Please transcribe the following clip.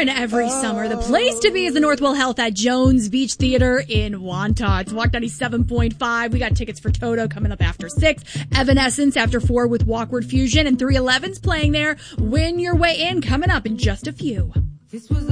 and every summer, the place to be is the Northwell Health at Jones Beach Theater in Wantagh. It's Walk 97.5. We got tickets for Toto coming up after 6. Evanescence after 4 with Walkward Fusion. And 311's playing there. Win your way in coming up in just a few.